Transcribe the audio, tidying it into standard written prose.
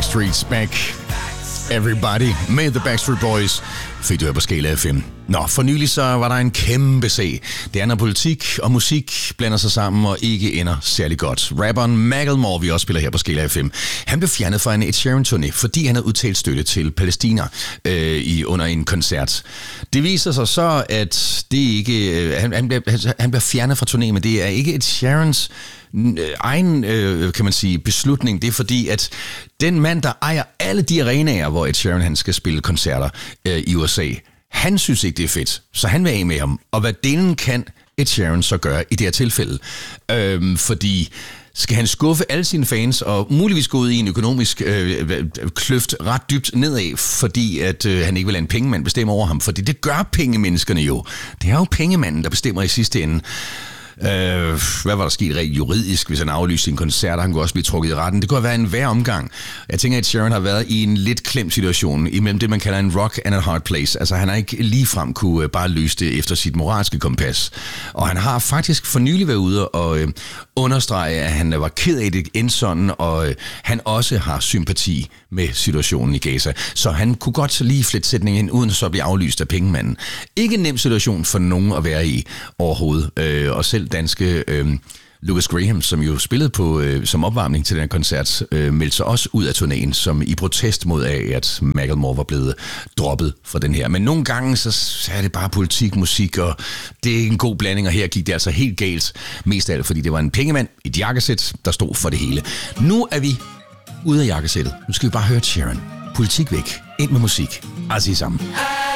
Backstreet's Back. Everybody med The Backstreet Boys fik du her på Skala FM. Nå, for nylig så var der en kæmpe sag. Det er, når politik og musik blander sig sammen og ikke ender særlig godt. Rapperen Macklemore, vi også spiller her på Skala FM, han blev fjernet fra en Ed Sheeran-turné, fordi han havde udtalt støtte til Palæstina under en koncert. Det viser sig så, at det ikke... Han bliver fjernet fra turné, men det er ikke Ed Sheerans egen, kan man sige, beslutning. Det er fordi, at den mand, der ejer alle de arenaer, hvor Ed Sheeran han skal spille koncerter i USA, han synes ikke, det er fedt, så han vil af med ham. Og hvad delen kan Ed Sheeran så gøre i det her tilfælde? Fordi skal han skuffe alle sine fans og muligvis gå ud i en økonomisk kløft ret dybt nedad, fordi at han ikke vil lade en pengemand bestemme over ham? Fordi det gør pengemenneskerne jo. Det er jo pengemanden, der bestemmer i sidste ende. Hvad var der sket rent juridisk, hvis han aflyste sin koncert? Han kunne også blive trukket i retten. Det kunne være en værre omgang. Jeg tænker, at Sheeran har været i en lidt klemt situation imellem det, man kalder en rock and a hard place. Altså, han har ikke ligefrem kunne bare løse det efter sit moralske kompas. Og han har faktisk for nylig været ude og understrege, at han var ked af det end sådan, og han også har sympati med situationen i Gaza. Så han kunne godt lige flette sætningen ind, uden at så blive aflyst af pengemanden. Ikke en nem situation for nogen at være i overhovedet. Og selv danske Lucas Graham, som jo spillede på som opvarmning til den koncert, meldte sig også ud af turnéen, som i protest mod at Macklemore var blevet droppet fra den her. Men nogle gange så er det bare politik, musik, og det er en god blanding, og her gik det altså helt galt. Mest af alt, fordi det var en pengemand i et jakkesæt, der stod for det hele. Nu er vi ude af jakkesættet. Nu skal vi bare høre Sheeran. Politik væk. Ind med musik. Altså sammen.